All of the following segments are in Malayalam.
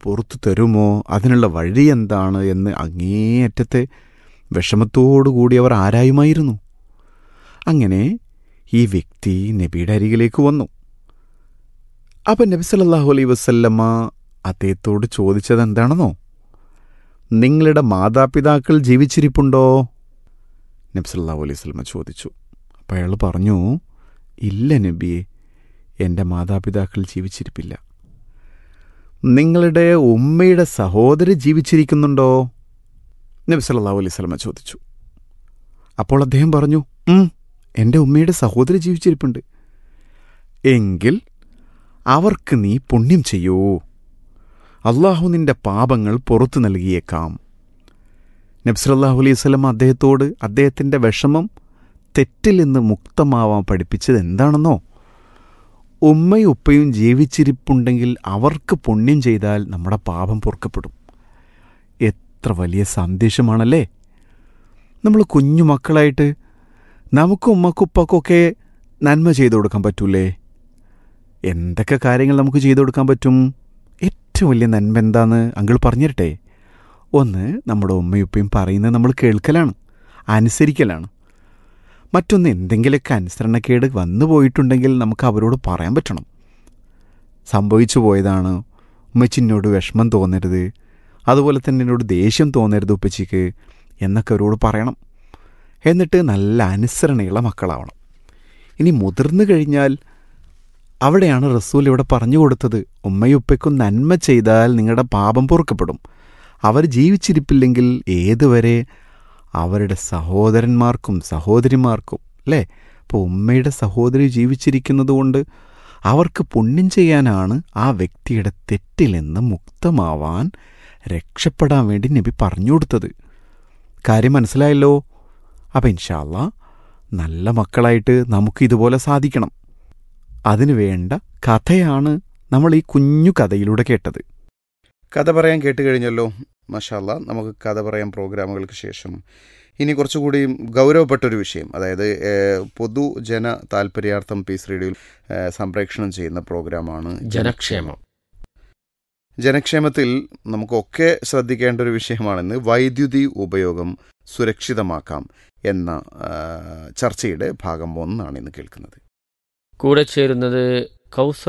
പുറത്തു തരുമോ, അതിനുള്ള വഴി എന്താണ് എന്ന് അങ്ങേയറ്റത്തെ വിഷമത്തോടുകൂടി അവർ ആരായുമായിരുന്നു. അങ്ങനെ ഈ വ്യക്തി നബിയുടെ അരികിലേക്ക് വന്നു. അപ്പം നബി സല്ലല്ലാഹു അലൈഹി വസല്ലമ അദ്ദേഹത്തോട് ചോദിച്ചത് എന്താണെന്നോ, നിങ്ങളുടെ മാതാപിതാക്കൾ ജീവിച്ചിരിപ്പുണ്ടോ? നബി സല്ലല്ലാഹു അലൈഹി വസല്ലമ ചോദിച്ചു. അപ്പം അയാൾ പറഞ്ഞു, ഇല്ല നബിയെ, എൻ്റെ മാതാപിതാക്കൾ ജീവിച്ചിരിപ്പില്ല. നിങ്ങളുടെ ഉമ്മയുടെ സഹോദരി ജീവിച്ചിരിക്കുന്നുണ്ടോ? നബി സല്ലല്ലാഹു അലൈഹി വസല്ലമ ചോദിച്ചു. അപ്പോൾ അദ്ദേഹം പറഞ്ഞു, എൻ്റെ ഉമ്മയുടെ സഹോദരി ജീവിച്ചിരിപ്പുണ്ട്. എങ്കിൽ അവർക്ക് നീ പുണ്യം ചെയ്യൂ, അള്ളാഹു നിന്റെ പാപങ്ങൾ പുറത്തു നൽകിയേക്കാം. നബി സല്ലല്ലാഹു അലൈഹി വസല്ലമ അദ്ദേഹത്തോട് അദ്ദേഹത്തിൻ്റെ വിഷമം, തെറ്റിൽ നിന്ന് മുക്തമാവാൻ പഠിപ്പിച്ചത് എന്താണെന്നോ, ഉമ്മയും ഉപ്പയും ജീവിച്ചിരിപ്പുണ്ടെങ്കിൽ അവർക്ക് പുണ്യം ചെയ്താൽ നമ്മുടെ പാപം പൊറുക്കപ്പെടും. എത്ര വലിയ സന്ദേശമാണല്ലേ! നമ്മൾ കുഞ്ഞു മക്കളായിട്ട് നമുക്ക് ഉമ്മക്കുപ്പക്കൊക്കെ നന്മ ചെയ്തു കൊടുക്കാൻ പറ്റൂലേ? എന്തൊക്കെ കാര്യങ്ങൾ നമുക്ക് ചെയ്തു കൊടുക്കാൻ പറ്റും? ഏറ്റവും വലിയ നന്മ എന്താന്ന് അങ്കിൾ പറഞ്ഞു തരട്ടെ. ഒന്ന്, നമ്മുടെ ഉമ്മയും ഉപ്പയും പറയുന്നത് നമ്മൾ കേൾക്കലാണ്, അനുസരിക്കലാണ്. മറ്റൊന്ന്, എന്തെങ്കിലുമൊക്കെ അനുസരണക്കേട് വന്നു പോയിട്ടുണ്ടെങ്കിൽ നമുക്ക് അവരോട് പറയാൻ പറ്റണം. സംഭവിച്ചു പോയതാണ്, ഉമ്മച്ചിന്നോട് വിഷമം തോന്നരുത്, അതുപോലെ തന്നെ എന്നോട് ദേഷ്യം തോന്നരുത് ഉപ്പച്ചിക്ക് എന്നൊക്കെ അവരോട് പറയണം. എന്നിട്ട് നല്ല അനുസരണയുള്ള മക്കളാവണം. ഇനി മുതിർന്നു കഴിഞ്ഞാൽ അവിടെയാണ് റസൂൽ ഇവിടെ പറഞ്ഞു കൊടുത്തത്, ഉമ്മയുപ്പയ്ക്കും നന്മ ചെയ്താൽ നിങ്ങളുടെ പാപം പൊറുക്കപ്പെടും. അവർ ജീവിച്ചിരിപ്പില്ലെങ്കിൽ ഏതുവരെ അവരുടെ സഹോദരന്മാർക്കും സഹോദരിമാർക്കും, അല്ലേ? അപ്പോൾ ഉമ്മയുടെ സഹോദരി ജീവിച്ചിരിക്കുന്നത് കൊണ്ട് അവർക്ക് പുണ്യം ചെയ്യാനാണ് ആ വ്യക്തിയുടെ തെറ്റിൽ നിന്ന് മുക്തമാവാൻ, രക്ഷപ്പെടാൻ വേണ്ടി നബി പറഞ്ഞു കൊടുത്തത്. കാര്യം മനസ്സിലായല്ലോ? അപ്പം ഇൻഷാ അല്ലാഹ് നല്ല മക്കളായിട്ട് നമുക്ക് ഇതുപോലെ സാധിക്കണം. അതിനു വേണ്ട കഥയാണ് നമ്മൾ ഈ കുഞ്ഞു കഥയിലൂടെ കേട്ടത്. കഥ പറയാൻ കേട്ട് കഴിഞ്ഞല്ലോ. മാഷാ അല്ലാഹ്, നമുക്ക് കഥ പറയാൻ പ്രോഗ്രാമുകൾക്ക് ശേഷം ഇനി കുറച്ചുകൂടി ഗൗരവപ്പെട്ടൊരു വിഷയം, അതായത് പൊതുജന താല്പര്യാർത്ഥം പീസ് റേഡിയോയിൽ സംപ്രേഷണം ചെയ്യുന്ന പ്രോഗ്രാമാണ് ജനക്ഷേമം. ജനക്ഷേമത്തിൽ നമുക്കൊക്കെ ശ്രദ്ധിക്കേണ്ട ഒരു വിഷയമാണെന്ന് വൈദ്യുതി ഉപയോഗം സുരക്ഷിതമാക്കാം എന്ന ചർച്ചയുടെ ഭാഗം 1 ഇന്ന് കേൾക്കുന്നത്. കൂടെ ചേരുന്നത് കൗസർ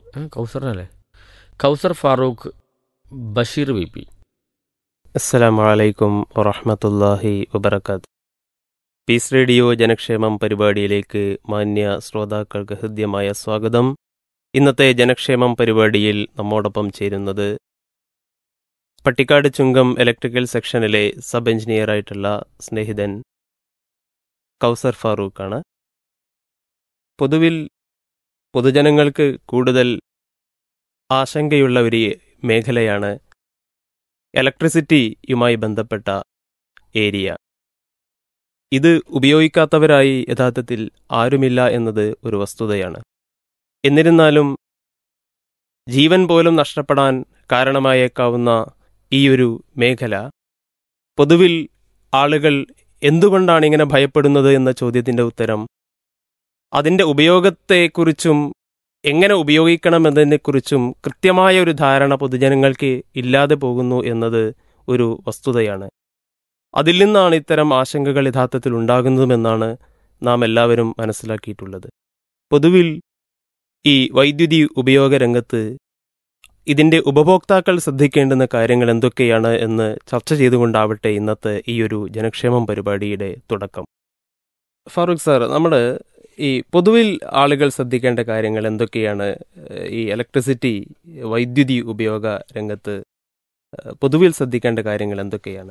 ഫാറൂഖ് ബഷീർ വി പി. അസ്സലാമു അലൈക്കും വറഹ്മത്തുള്ളാഹി വബറകാത്ത്. പീസ് റേഡിയോ ജനക്ഷേമം പരിപാടിയിലേക്ക് മാന്യ ശ്രോതാക്കൾക്ക് ഹൃദ്യമായ സ്വാഗതം. ഇന്നത്തെ ജനക്ഷേമം പരിപാടിയിൽ നമ്മോടൊപ്പം ചേരുന്നത് പട്ടിക്കാട് ചുങ്കം ഇലക്ട്രിക്കൽ സെക്ഷനിലെ സബ് എഞ്ചിനീയറായിട്ടുള്ള സ്നേഹിതൻ കൗസർ ഫാറൂഖാണ്. പൊതുവിൽ പൊതുജനങ്ങൾക്ക് കൂടുതൽ ആശങ്കയുള്ള ഒരു മേഖലയാണ് ഇലക്ട്രിസിറ്റിയുമായി ബന്ധപ്പെട്ട ഏരിയ. ഇത് ഉപയോഗിക്കാത്തവരായി യഥാർത്ഥത്തിൽ ആരുമില്ല എന്നത് ഒരു വസ്തുതയാണ്. എന്നിരുന്നാലും ജീവൻ പോലും നഷ്ടപ്പെടാൻ കാരണമായേക്കാവുന്ന ഈയൊരു മേഖല, പൊതുവിൽ ആളുകൾ എന്തുകൊണ്ടാണ് ഇങ്ങനെ ഭയപ്പെടുന്നത് എന്ന ചോദ്യത്തിൻ്റെ ഉത്തരം, അതിൻ്റെ ഉപയോഗത്തെക്കുറിച്ചും എങ്ങനെ ഉപയോഗിക്കണമെന്നതിനെക്കുറിച്ചും കൃത്യമായ ഒരു ധാരണ പൊതുജനങ്ങൾക്ക് ഇല്ലാതെ പോകുന്നു എന്നത് ഒരു വസ്തുതയാണ്. അതിൽ നിന്നാണ് ഇത്തരം ആശങ്കകൾ യഥാർത്ഥത്തിൽ ഉണ്ടാകുന്നതുമെന്നാണ് നാം എല്ലാവരും മനസ്സിലാക്കിയിട്ടുള്ളത്. പൊതുവിൽ ഈ വൈദ്യുതി ഉപയോഗ രംഗത്ത് ഇതിൻ്റെ ഉപഭോക്താക്കൾ ശ്രദ്ധിക്കേണ്ടുന്ന കാര്യങ്ങൾ എന്തൊക്കെയാണ് എന്ന് ചർച്ച ചെയ്തുകൊണ്ടാവട്ടെ ഇന്നത്തെ ഈ ഒരു ജനക്ഷേമം പരിപാടിയുടെ തുടക്കം. ഫാറൂഖ് സാർ, നമ്മൾ ഈ പൊതുവിൽ ആളുകൾ ശ്രദ്ധിക്കേണ്ട കാര്യങ്ങൾ എന്തൊക്കെയാണ്? ഈ ഇലക്ട്രിസിറ്റി വൈദ്യുതി ഉപയോഗ രംഗത്ത് പൊതുവിൽ ശ്രദ്ധിക്കേണ്ട കാര്യങ്ങൾ എന്തൊക്കെയാണ്?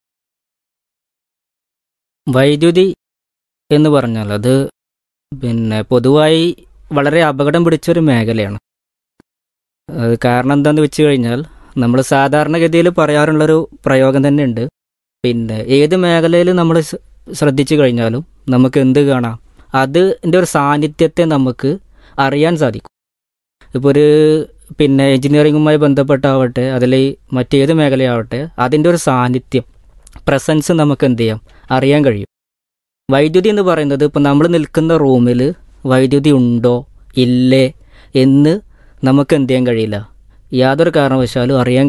വൈദ്യുതി എന്ന് പറഞ്ഞാൽ അത് പൊതുവായി വളരെ അപകടം പിടിച്ചൊരു മേഖലയാണ്. കാരണം എന്താണെന്ന് വെച്ച് കഴിഞ്ഞാൽ, നമ്മൾ സാധാരണഗതിയിൽ പറയാറുള്ളൊരു പ്രയോഗം തന്നെ ഉണ്ട്. ഏത് മേഖലയിൽ നമ്മൾ ശ്രദ്ധിച്ചു കഴിഞ്ഞാലും നമുക്ക് എന്ത് കാണാം, അതിൻ്റെ ഒരു സാന്നിധ്യത്തെ നമുക്ക് അറിയാൻ സാധിക്കും. ഇപ്പോൾ ഒരു എഞ്ചിനീയറിങ്ങുമായി ബന്ധപ്പെട്ടാവട്ടെ, അതിൽ മറ്റേത് മേഖലയാവട്ടെ, അതിൻ്റെ ഒരു സാന്നിധ്യം, പ്രസൻസ് നമുക്ക് എന്ത് ചെയ്യാം, അറിയാൻ കഴിയും. വൈദ്യുതി എന്ന് പറയുന്നത് ഇപ്പോൾ നമ്മൾ നിൽക്കുന്ന റൂമിൽ വൈദ്യുതി ഉണ്ടോ ഇല്ലേ എന്ന് നമുക്ക് എന്ത് ചെയ്യാൻ കഴിയില്ല, യാതൊരു കാരണവശാലും അറിയാൻ